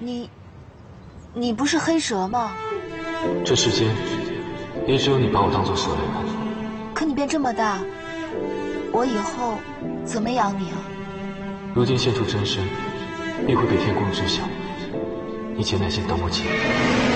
你不是黑蛇吗？ 这世间也只有你把我当做蛇了吧？ 可你变这么大，我以后怎么养你啊？ 如今现出真身，必会被天公知晓。你且耐心等我几日。